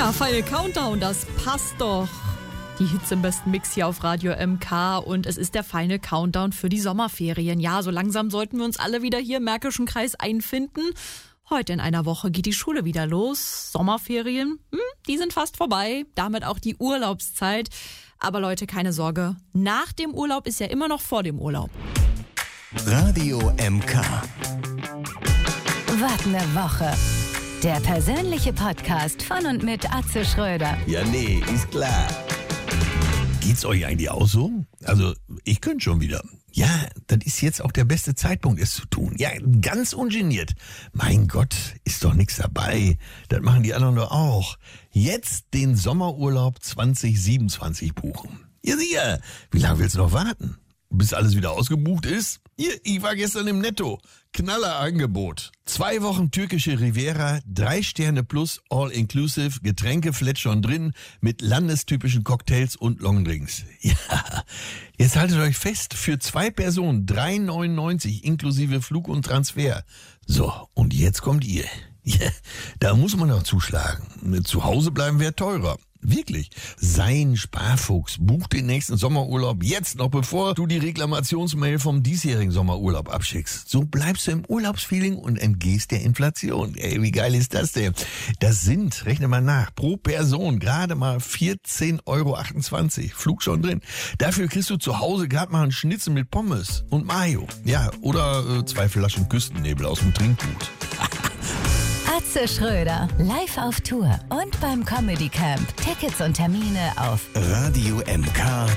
Ja, Final Countdown, das passt doch. Die Hits im besten Mix hier auf Radio MK und es ist der Final Countdown für die Sommerferien. Ja, so langsam sollten wir uns alle wieder hier im Märkischen Kreis einfinden. Heute in einer Woche geht die Schule wieder los. Sommerferien, die sind fast vorbei. Damit auch die Urlaubszeit. Aber Leute, keine Sorge. Nach dem Urlaub ist ja immer noch vor dem Urlaub. Radio MK. Wart eine Woche. Der persönliche Podcast von und mit Atze Schröder. Ja, nee, ist klar. Geht's euch eigentlich auch so? Also, ich könnte schon wieder. Ja, das ist jetzt auch der beste Zeitpunkt, es zu tun. Ja, ganz ungeniert. Mein Gott, ist doch nichts dabei. Das machen die anderen doch auch. Jetzt den Sommerurlaub 2027 buchen. Ja, sicher. Wie lange willst du noch warten? Bis alles wieder ausgebucht ist? Hier, ich war gestern im Netto. Knallerangebot. 2 Wochen türkische Riviera, 3 Sterne plus, all inclusive, Getränkeflat schon drin, mit landestypischen Cocktails und Longdrinks. Ja, jetzt haltet euch fest, für 2 Personen 3,99 inklusive Flug und Transfer. So, und jetzt kommt ihr. Ja, da muss man noch zuschlagen. Zu Hause bleiben wäre teurer. Wirklich. Sei ein Sparfuchs. Buch den nächsten Sommerurlaub jetzt noch, bevor du die Reklamationsmail vom diesjährigen Sommerurlaub abschickst. So bleibst du im Urlaubsfeeling und entgehst der Inflation. Ey, wie geil ist das denn? Das sind, rechne mal nach, pro Person gerade mal 14,28 €. Flug schon drin. Dafür kriegst du zu Hause gerade mal einen Schnitzel mit Pommes und Mayo. Ja, oder 2 Flaschen Küstennebel aus dem Trinkgut. Atze Schröder, live auf Tour und beim Comedy Camp. Tickets und Termine auf Radio MK.